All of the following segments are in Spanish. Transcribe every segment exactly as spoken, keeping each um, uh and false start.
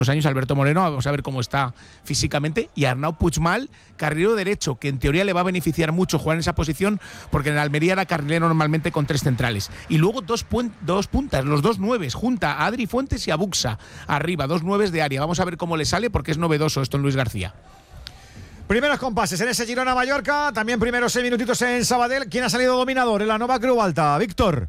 años, Alberto Moreno, vamos a ver cómo está físicamente, y Arnau Puigmal, carrilero derecho, que en teoría le va a beneficiar mucho jugar en esa posición, porque en Almería era carrilero normalmente con tres centrales. Y luego dos, puen- dos puntas, los dos nueves, junta a Adri Fuentes y a Buxa, arriba, dos nueves de área. Vamos a ver cómo le sale, porque es novedoso esto en Luis García. Primeros compases en ese Girona-Mallorca, también primeros seis minutitos en Sabadell. ¿Quién ha salido dominador en la Nova Creu Alta? Víctor.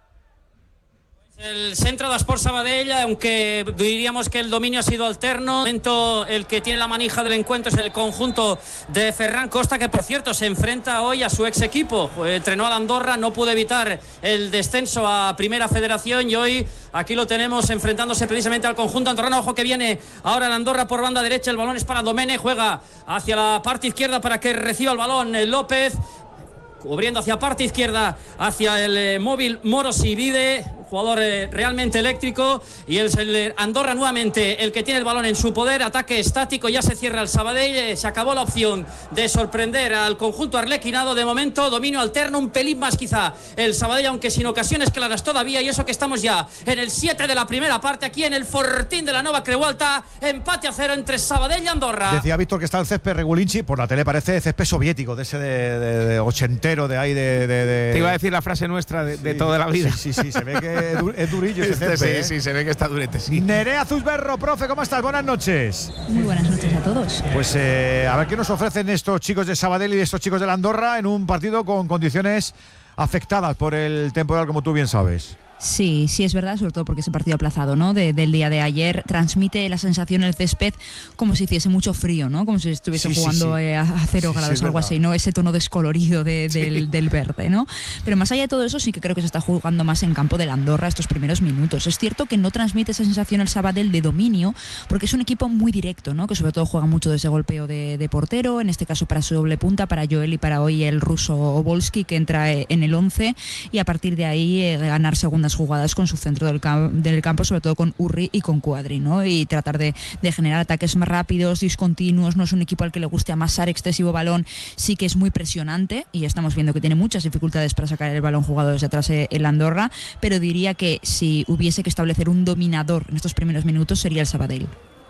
El centro de Esport Sabadell, aunque diríamos que el dominio ha sido alterno, momento el que tiene la manija del encuentro es el conjunto de Ferran Costa, que por cierto se enfrenta hoy a su ex equipo. Entrenó al Andorra, no pudo evitar el descenso a Primera Federación y hoy aquí lo tenemos enfrentándose precisamente al conjunto andorrano. Ojo que viene ahora el Andorra por banda derecha, el balón es para Domene, juega hacia la parte izquierda para que reciba el balón López, cubriendo hacia parte izquierda, hacia el eh, móvil Morosivide, jugador eh, realmente eléctrico, y es el Andorra nuevamente el que tiene el balón en su poder, ataque estático, ya se cierra el Sabadell, eh, se acabó la opción de sorprender al conjunto arlequinado, de momento dominio alterno, un pelín más quizá el Sabadell, aunque sin ocasiones claras todavía, y eso que estamos ya en el siete de la primera parte, aquí en el Fortín de la Nova Creu Alta, empate a cero entre Sabadell y Andorra. Decía Víctor que está el césped Regulinchi, por la tele parece césped soviético, de ese de, de, de ochentero, de ahí de, de, de… Te iba a decir la frase nuestra de, sí, de toda la vida. Sí, sí, sí, se ve que es, du- es durillo ese Este, césped, sí, ¿eh? sí, se ve que está durete, sí. Nerea Zuzberro, profe, ¿cómo estás? Buenas noches. Muy buenas noches a todos. Pues eh, a ver qué nos ofrecen estos chicos de Sabadell y estos chicos de la Andorra en un partido con condiciones afectadas por el temporal, como tú bien sabes. Sí, sí es verdad, sobre todo porque ese partido aplazado, ¿no? De, del día de ayer transmite la sensación en el césped como si hiciese mucho frío, ¿no? Como si estuviese Sí, sí, jugando sí. eh, a cero Sí, sí, grados, es algo verdad. así, ¿no? Ese tono descolorido de, del, Sí. del verde, ¿no? Pero más allá de todo eso, sí que creo que se está jugando más en campo del Andorra estos primeros minutos. Es cierto que no transmite esa sensación el Sabadell de dominio, porque es un equipo muy directo, ¿no? Que sobre todo juega mucho de ese golpeo de, de portero, en este caso para su doble punta, para Joel y para hoy el ruso Obolski, que entra eh, en el once, y a partir de ahí eh, ganar segundas jugadas con su centro del, cam- del campo, sobre todo con Urri y con Cuadri, ¿no? Y tratar de, de generar ataques más rápidos, discontinuos. No es un equipo al que le guste amasar excesivo balón, sí que es muy presionante y estamos viendo que tiene muchas dificultades para sacar el balón jugado desde atrás eh, el Andorra, pero diría que si hubiese que establecer un dominador en estos primeros minutos sería el Sabadell.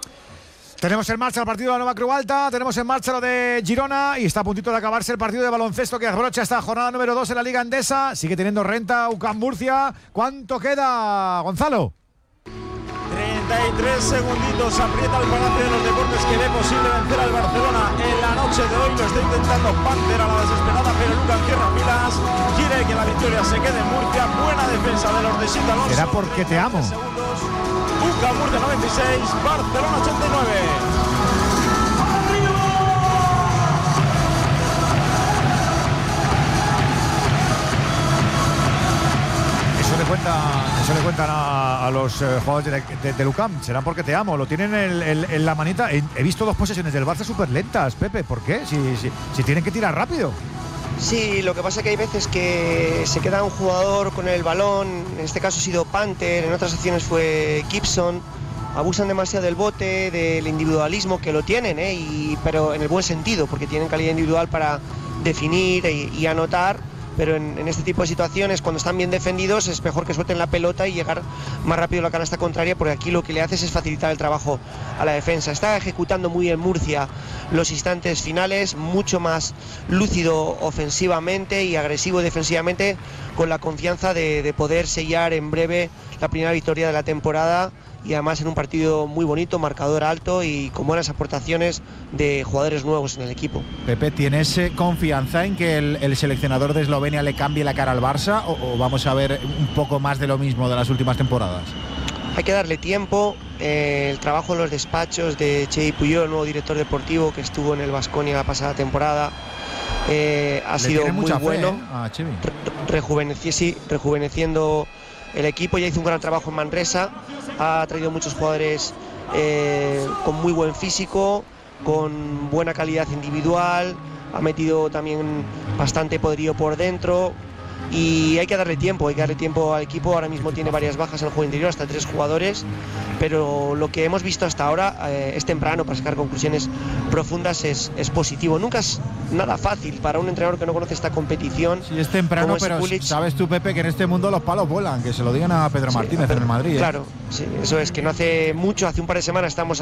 Tenemos en marcha el partido de la Nova Creu Alta, tenemos en marcha lo de Girona y está a puntito de acabarse el partido de baloncesto que abrocha esta jornada número dos en la Liga Endesa. Sigue teniendo renta U C A M Murcia. ¿Cuánto queda, Gonzalo? treinta y tres segunditos, aprieta el Palacio de los Deportes, que ve posible vencer al Barcelona en la noche de hoy. Lo está intentando Panther a la desesperada, pero Lucas cierra filas, quiere que la victoria se quede en Murcia. Buena defensa de los de Sita Alonso. Será porque te amo. U C A M Murcia noventa y seis, Barcelona ochenta y nueve. Eso le cuentan, eso le cuentan a, a los eh, jugadores de, de, del U C A M. Será porque te amo. Lo tienen en, en- en la manita. He, he visto dos posesiones del Barça súper lentas, Pepe. ¿Por qué? Si, si, si tienen que tirar rápido. Sí, lo que pasa es que hay veces que se queda un jugador con el balón, en este caso ha sido Panther, en otras acciones fue Gibson, abusan demasiado del bote, del individualismo, que lo tienen, ¿eh? y, pero en el buen sentido, porque tienen calidad individual para definir y, y anotar, pero en, en este tipo de situaciones, cuando están bien defendidos, es mejor que suelten la pelota y llegar más rápido a la canasta contraria, porque aquí lo que le haces es facilitar el trabajo a la defensa. Está ejecutando muy bien Murcia los instantes finales, mucho más lúcido ofensivamente y agresivo defensivamente, con la confianza de, de poder sellar en breve la primera victoria de la temporada, y además en un partido muy bonito, marcador alto y con buenas aportaciones de jugadores nuevos en el equipo. Pepe, ¿tienes eh, confianza en que el, el seleccionador de Eslovenia le cambie la cara al Barça o, o vamos a ver un poco más de lo mismo de las últimas temporadas? Hay que darle tiempo. Eh, el trabajo en los despachos de Che Puyol, el nuevo director deportivo que estuvo en el Baskonia la pasada temporada, eh, ha Le sido tiene muy mucha fe, bueno, ¿eh? a Xavi. Re- rejuveneci- sí, rejuveneciendo el equipo. Ya hizo un gran trabajo en Manresa, ha traído muchos jugadores eh, con muy buen físico, con buena calidad individual, ha metido también bastante poderío por dentro. Y hay que darle tiempo, hay que darle tiempo al equipo. Ahora mismo tiene varias bajas en el juego interior, hasta tres jugadores, pero lo que hemos visto hasta ahora eh, es temprano para sacar conclusiones profundas, es, es positivo. Nunca es nada fácil para un entrenador que no conoce esta competición. Sí, es temprano, como es pero Kulic. sabes tú, Pepe, que en este mundo los palos vuelan, que se lo digan a Pedro Sí, Martínez en el Madrid. ¿eh? Claro, sí, eso es, que no hace mucho, hace un par de semanas estamos